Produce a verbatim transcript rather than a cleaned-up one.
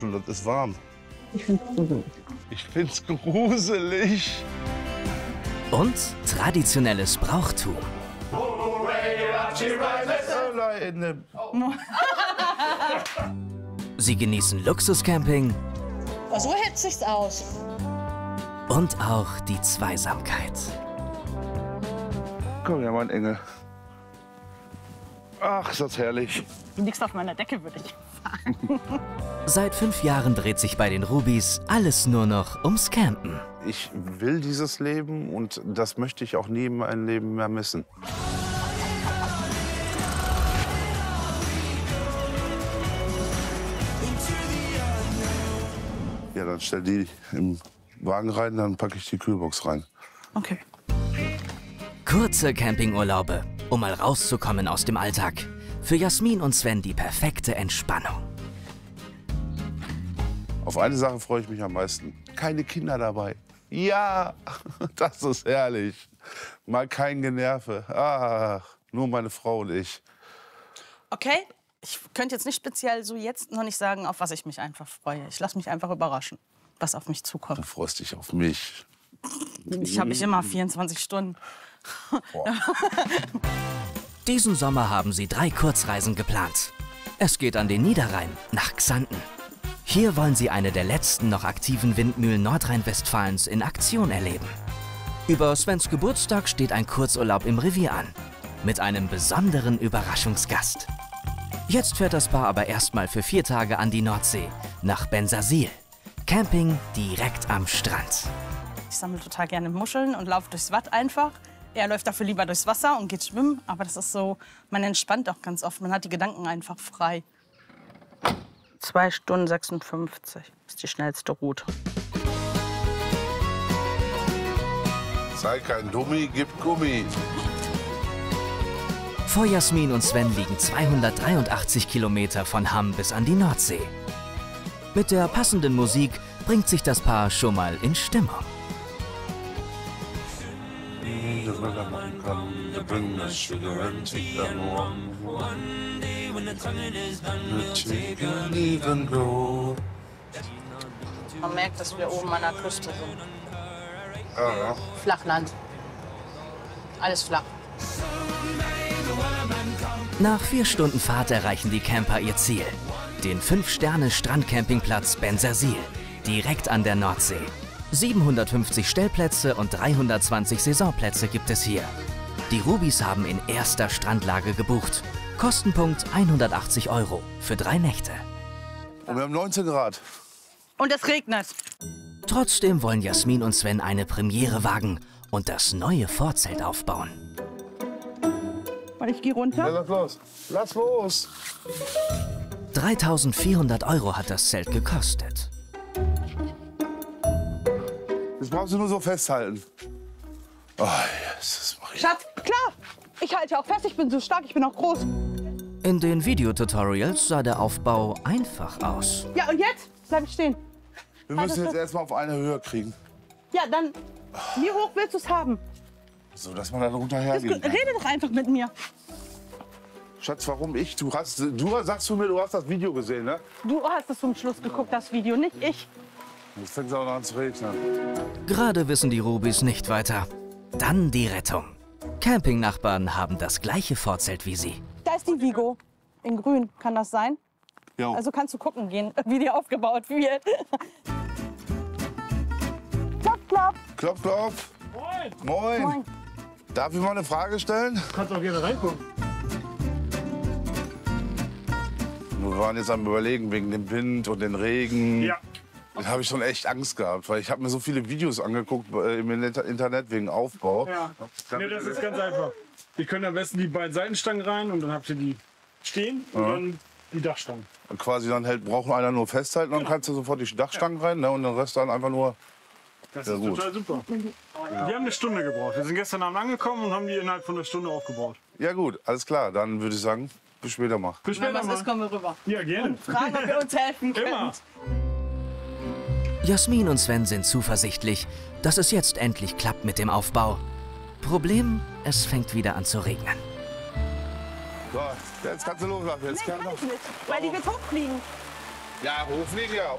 Und das ist warm. Ich find's gruselig. Ich find's gruselig. Und traditionelles Brauchtum. Sie genießen Luxuscamping. Oh, so hält sich's aus. Und auch die Zweisamkeit. Komm her, mein Engel. Ach, ist das herrlich. Du liegst auf meiner Decke, würde ich sagen. Seit fünf Jahren dreht sich bei den Rubis alles nur noch ums Campen. Ich will dieses Leben und das möchte ich auch nie in meinem Leben mehr missen. Ja, dann stell die im Wagen rein, dann packe ich die Kühlbox rein. Okay. Kurze Campingurlaube, um mal rauszukommen aus dem Alltag. Für Jasmin und Sven die perfekte Entspannung. Auf eine Sache freue ich mich am meisten. Keine Kinder dabei. Ja, das ist herrlich. Mal kein Generve. Ach, nur meine Frau und ich. Okay, ich könnte jetzt nicht speziell so jetzt noch nicht sagen, auf was ich mich einfach freue. Ich lasse mich einfach überraschen, was auf mich Du zukommt. freust dich auf mich. Ich habe mich immer vierundzwanzig Stunden. Diesen Sommer haben sie drei Kurzreisen geplant. Es geht an den Niederrhein, nach Xanten. Hier wollen sie eine der letzten noch aktiven Windmühlen Nordrhein-Westfalens in Aktion erleben. Über Svens Geburtstag steht ein Kurzurlaub im Revier an. Mit einem besonderen Überraschungsgast. Jetzt fährt das Paar aber erstmal für vier Tage an die Nordsee, nach Bensersiel. Camping direkt am Strand. Ich sammle total gerne Muscheln und laufe durchs Watt einfach. Er läuft dafür lieber durchs Wasser und geht schwimmen. Aber das ist so, man entspannt auch ganz oft. Man hat die Gedanken einfach frei. zwei Stunden sechsundfünfzig ist die schnellste Route. Sei kein Dummi, gib Gummi. Vor Jasmin und Sven liegen zweihundertdreiundachtzig Kilometer von Hamm bis an die Nordsee. Mit der passenden Musik bringt sich das Paar schon mal in Stimmung. Man merkt, dass wir oben an der Küste sind. Ja. Flachland. Alles flach. Nach vier Stunden Fahrt erreichen die Camper ihr Ziel. Den fünf Sterne Strandcampingplatz Bensersiel, direkt an der Nordsee. siebenhundertfünfzig Stellplätze und dreihundertzwanzig Saisonplätze gibt es hier. Die Rubis haben in erster Strandlage gebucht. Kostenpunkt hundertachtzig Euro für drei Nächte. Und wir haben neunzehn Grad. Und es regnet. Trotzdem wollen Jasmin und Sven eine Premiere wagen und das neue Vorzelt aufbauen. Und ich gehe Ja, runter. lass los. Lass los. dreitausendvierhundert Euro hat das Zelt gekostet. Das brauchst du nur so festhalten. Oh, Jesus Maria. Schatz, klar. Ich halte auch fest, ich bin so stark, ich bin auch groß. In den Videotutorials sah der Aufbau einfach aus. Ja, und jetzt? Bleib ich stehen. Wir müssen jetzt erstmal auf eine Höhe kriegen. Ja, dann, wie hoch willst du es haben? So, dass man dann runterher Das, gehen kann. rede doch einfach mit mir. Schatz, warum ich? Du, hast, du sagst zu mir, du hast das Video gesehen, ne? Du hast es zum Schluss geguckt, das Video, nicht ich. Jetzt fängt es auch noch an zu regnen. Gerade wissen die Rubis nicht weiter. Dann die Rettung. Campingnachbarn haben das gleiche Vorzelt wie sie. Da ist die Vigo. In grün, kann das sein? Ja. Also kannst du gucken gehen, wie die aufgebaut wird. Klopf, klopf. Klopf, klopf. Moin. Moin. Moin. Darf ich mal eine Frage stellen? Kannst auch gerne reingucken. Wir waren jetzt am Überlegen wegen dem Wind und dem Regen. Ja. Da habe ich schon echt Angst gehabt, weil ich habe mir so viele Videos angeguckt äh, im Internet wegen Aufbau. Ja. Nee, das ist ganz einfach. Ihr könnt am besten die beiden Seitenstangen rein und dann habt ihr die stehen und Ja. dann die Dachstangen. Und quasi dann hält, braucht einer nur festhalten, dann kannst du sofort die Dachstangen rein, ne, und den Rest dann einfach nur. Das Ja, ist gut. total super. Wir haben eine Stunde gebraucht. Wir sind gestern Abend angekommen und haben die innerhalb von einer Stunde aufgebaut. Ja gut, alles klar. Dann würde ich sagen, bis später mal. Bis Wenn später was mal. ist, kommen wir rüber. Ja, gerne. Fragen, ob ihr uns helfen könnt. Immer. Jasmin und Sven sind zuversichtlich, dass es jetzt endlich klappt mit dem Aufbau. Problem, es fängt wieder an zu regnen. So, jetzt kannst du loslassen. Jetzt Nee, kann kann ich nicht, weil die wird hochfliegen. Ja, hochfliegen, ja.